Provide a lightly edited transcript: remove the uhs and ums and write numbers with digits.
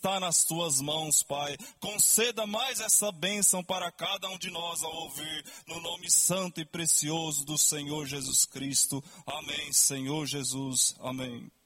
está nas tuas mãos, Pai. Conceda mais essa bênção para cada um de nós ao ouvir, no nome santo e precioso do Senhor Jesus Cristo. Amém, Senhor Jesus. Amém.